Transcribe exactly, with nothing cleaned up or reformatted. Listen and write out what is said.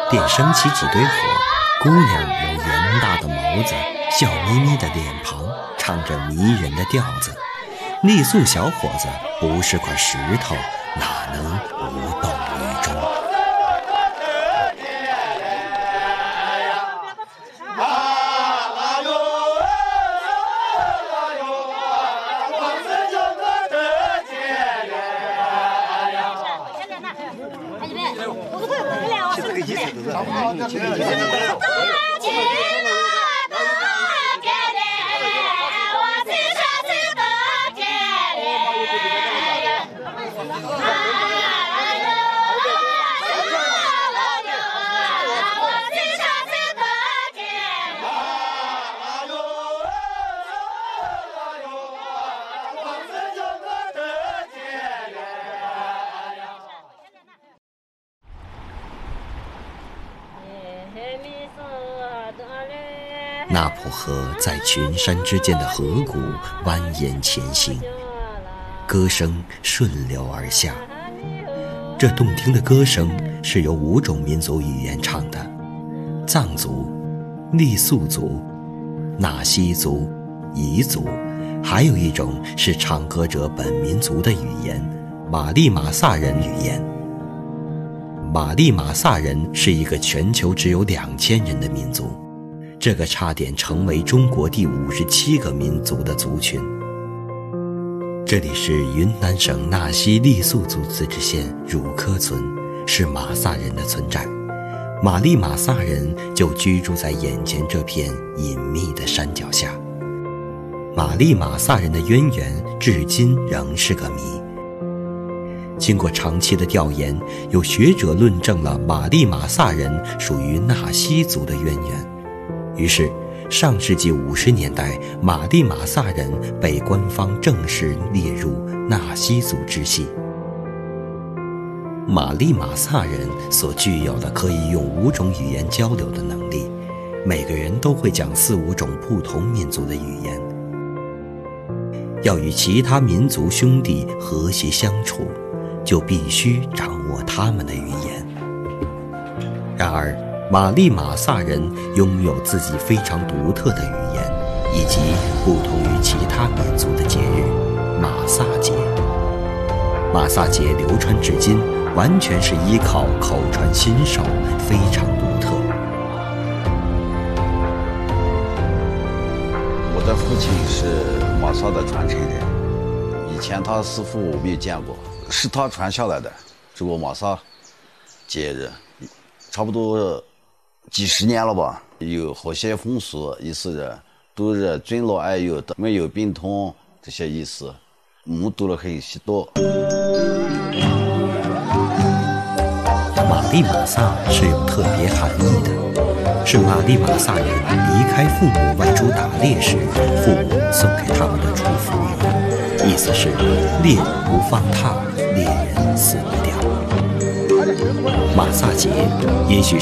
便升起几堆火。姑娘有圆大的眸子，笑眯眯的脸庞，唱着迷人的调子。傈僳小伙子不是块石头，哪能无动于衷？那浦河在群山之间的河谷蜿蜒前行，歌声顺流而下。这动听的歌声是由五种民族语言唱的：藏族、傈僳族、纳西族、彝族，还有一种是唱歌者本民族的语言——马利马萨人语言。马利马萨人是一个全球只有两千人的民族，这个差点成为中国第五十七个民族的族群。这里是云南省纳西傈僳族自治县汝科村，是马萨人的村寨。马利马萨人就居住在眼前这片隐秘的山脚下。马利马萨人的渊源至今仍是个谜。经过长期的调研，有学者论证了马利马萨人属于纳西族的渊源。于是上世纪五十年代，马利马萨人被官方正式列入纳西族支系。马利马萨人所具有的可以用五种语言交流的能力，每个人都会讲四五种不同民族的语言。要与其他民族兄弟和谐相处，就必须掌握他们的语言。然而马利马萨人拥有自己非常独特的语言，以及不同于其他民族的节日——马萨节。马萨节流传至今，完全是依靠口传心授，非常独特。 我的父亲是马萨的传承人，以前他师傅我没有见过，是他传下来的这个马萨节日，差不多几十年了吧。有和谐风俗，意思是都是尊老爱幼的，没有病痛这些意思，目睹了很许多。 马利马萨是有特别含义的，是马利马萨人离开父母外出打猎时，父母送给他们的祝福语，意思是猎不放踏，猎人死不掉。马萨节也许是